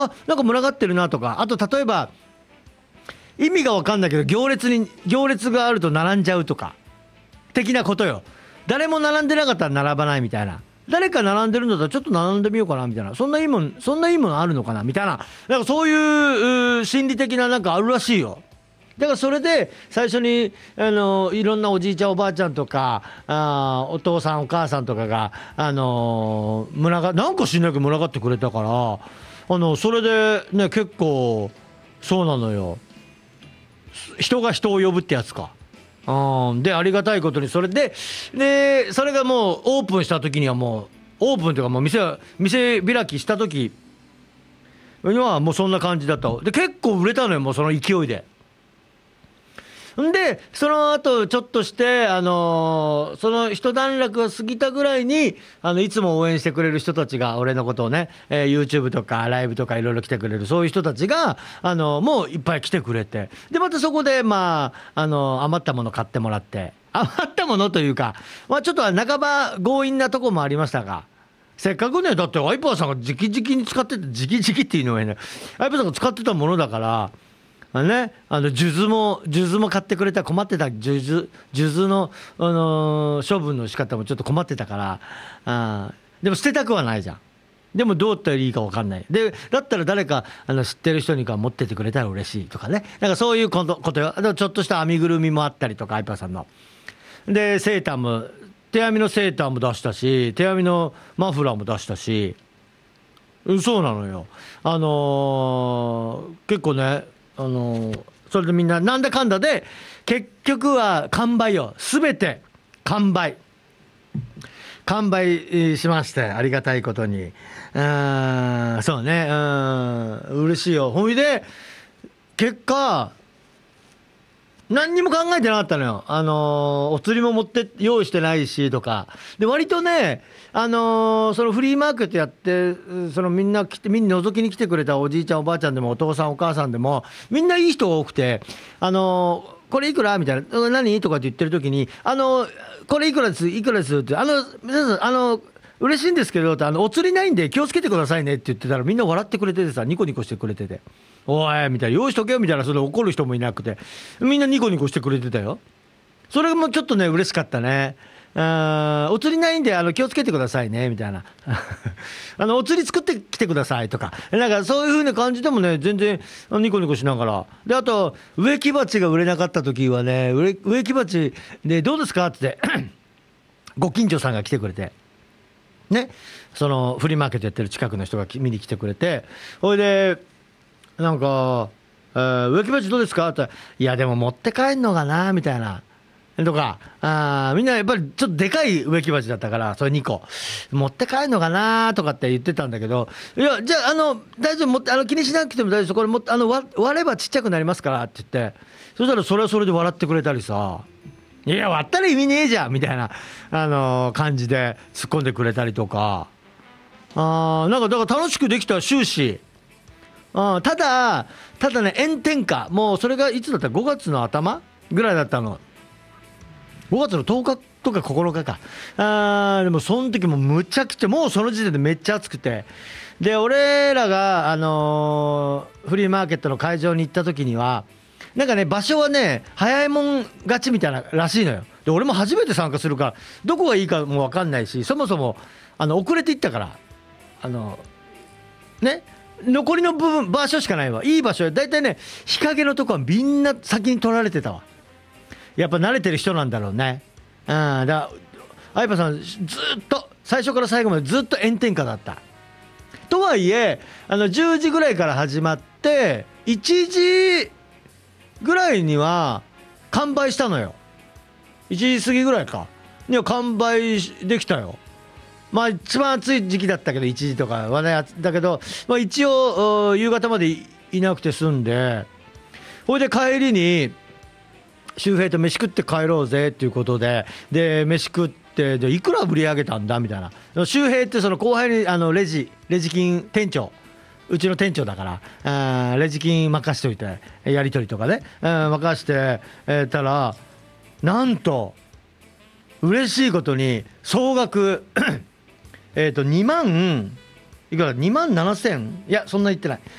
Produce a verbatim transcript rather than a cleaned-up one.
なんか群がってるなとか、あと例えば意味が分かんないけど行列に行列があると並んじゃうとか的なことよ。誰も並んでなかったら並ばないみたいな、誰か並んでるんだったらちょっと並んでみようかなみたいな、そんないいもんそんないいものあるのかなみたいな、なんかそういうう心理的ななんかあるらしいよ。だからそれで最初にあのいろんなおじいちゃんおばあちゃんとかあお父さんお母さんとかがあの群がなんか知んないけど群がってくれたから、あのそれでね結構そうなのよ、人が人を呼ぶってやつか。うん、でありがたいことにそれででそれがもうオープンした時にはもうオープンというかもう店店開きした時にはもうそんな感じだった。で結構売れたのよ、もうその勢いで。んでその後ちょっとしてあのーその一段落が過ぎたぐらいにあのいつも応援してくれる人たちが俺のことをね、えー YouTube とかライブとかいろいろ来てくれるそういう人たちがあのーもういっぱい来てくれて、でまたそこでまああのー余ったもの買ってもらって、余ったものというか、まあ、ちょっとは半ば強引なとこもありましたが、せっかくねだってアイパーさんが直々に使ってて直々っていうのはねアイパーさんが使ってたものだから。あのね、あの数珠も数珠も買ってくれた、困ってた数珠数珠の、あのー処分の仕方もちょっと困ってたから、あでも捨てたくはないじゃん。でもどうやったらいいか分かんない。でだったら誰かあの知ってる人にか持ってってくれたら嬉しいとかね、なんかそういうことことよ。でもちょっとした編みぐるみもあったりとか、アイパーさんのでセーターも手編みのセーターも出したし、手編みのマフラーも出したし、そうなのよ。あのー結構ね、あのーそれでみんななんだかんだで結局は完売よ、すべて完売完売しまして、ありがたいことに。うーんそうね、うん嬉しいよ。ほいで結果何にも考えてなかったのよ。あのーお釣りも持って用意してないしとかで、割とね、あのーそのフリーマーケットやって、そのみんな来てみんな覗きに来てくれたおじいちゃんおばあちゃんでもお父さんお母さんでもみんないい人が多くて、あのーこれいくらみたいな、うん何とかって言ってる時に、あのーこれいくらですいくらですって、あの皆さんあの嬉しいんですけど、あのお釣りないんで気をつけてくださいねって言ってたら、みんな笑ってくれててさ、ニコニコしてくれてて、おいみたいな、用意しとけよみたいな、それで怒る人もいなくて、みんなニコニコしてくれてたよ。それもちょっとね嬉しかったね。あーお釣りないんであの気をつけてくださいねみたいなあのお釣り作ってきてくださいとか、なんかそういう風な感じでもね全然ニコニコしながら。であと植木鉢が売れなかった時はね、植植木鉢でどうですかってご近所さんが来てくれてね、そのフリーマーケットやってる近くの人が見に来てくれて、ほいでなんか、えー植木鉢どうですかって言ったら、いやでも持って帰んのかなみたいなとか、あみんなやっぱりちょっとでかい植木鉢だったから、それにこ持って帰るのかなとかって言ってたんだけど、いやじゃああの大丈夫、もってあの気にしなくても大丈夫です、これもあの割割ればちっちゃくなりますからって言って、そしたらそれはそれで笑ってくれたりさ、いや割ったら意味ねえじゃんみたいな、あのー感じで突っ込んでくれたりとか、あなんかだから楽しくできた終始。あただただね炎天下、もうそれがいつだったらごがつの頭ぐらいだったの、ごがつのとおかとかここのかか、あでもその時もむちゃくちゃ、もうその時点でめっちゃ暑くて、で俺らが、あのーフリーマーケットの会場に行った時にはなんかね場所はね早いもん勝ちみたいならしいのよ。で俺も初めて参加するからどこがいいかも分かんないし、そもそもあの遅れて行ったから、あのね残りの部分場所しかないわ。いい場所だいたいね日陰のとこはみんな先に取られてたわ。やっぱ慣れてる人なんだろうね。うん、だ相葉さんずっと最初から最後までずっと炎天下だった。とはいえあのじゅうじぐらいから始まっていちじぐらいには完売したのよ。いちじ過ぎぐらいかには完売できたよ。まあ一番暑い時期だったけどいちじとかはねだけど、まあ、一応夕方まで い, いなくて済んで、ほいで帰りに周平と飯食って帰ろうぜっていうことで、で飯食ってでいくら売り上げたんだみたいな、周平ってその後輩にあのレジレジ金店長、うちの店長だからあレジ金任しといてやり取りとかね、任してえー、たらなんと嬉しいことに総額えーとにまんいくらにまんななせん、いやそんな言ってない、